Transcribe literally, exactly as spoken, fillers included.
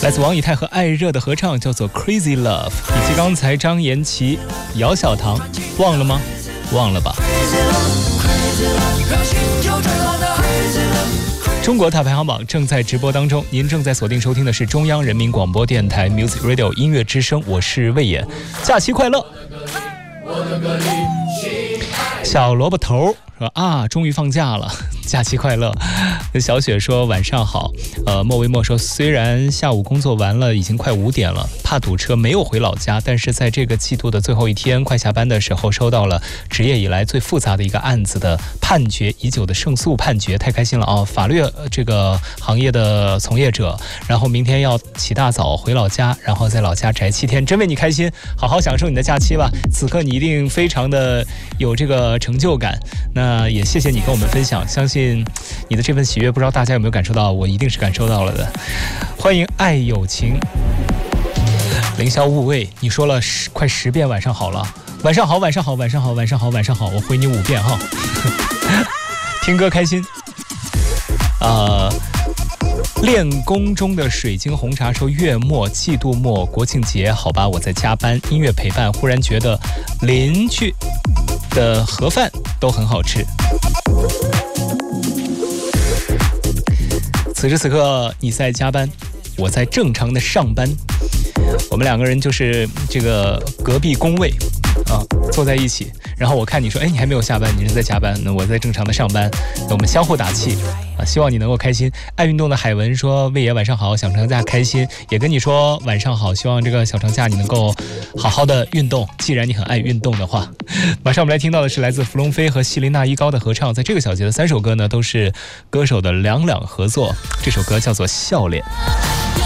来自王以太和艾热的合唱叫做 Crazy Love， 以及刚才张延琪、姚小棠，忘了吗？忘了吧。中国大排行榜正在直播当中，您正在锁定收听的是中央人民广播电台 Music Radio 音乐之声，我是魏野，假期快乐。小萝卜头说啊，终于放假了，假期快乐。小雪说晚上好。呃，莫为莫说，虽然下午工作完了，已经快五点了，怕堵车没有回老家，但是在这个季度的最后一天，快下班的时候，收到了职业以来最复杂的一个案子的判决，已久的胜诉判决，太开心了啊！法律这个行业的从业者，然后明天要起大早回老家，然后在老家宅七天，真为你开心，好好享受你的假期吧。此刻你一定非常的有这个成就感，那也谢谢你跟我们分享，相信你的这份喜悦，不知道大家有没有感受到，我一定是感受到了的。欢迎爱有情，凌霄勿畏，你说了十快十遍晚上好了，晚上好，晚上好，晚上好，晚上好，晚上好，我回你五遍哈。听歌开心。呃，练功中的水晶红茶说月末、季度末、国庆节，好吧，我在加班，音乐陪伴，忽然觉得邻居的盒饭都很好吃。此时此刻你在加班，我在正常的上班，我们两个人就是这个隔壁工位啊，坐在一起，然后我看你说，哎，你还没有下班，你是在加班，那我在正常的上班，那我们相互打气啊，希望你能够开心。爱运动的海文说，魏爷晚上好，小长假开心，也跟你说晚上好，希望这个小长假你能够好好的运动，既然你很爱运动的话。马上我们来听到的是来自芙蓉飞和希林娜依高的合唱，在这个小节的三首歌呢，都是歌手的两两合作，这首歌叫做笑脸。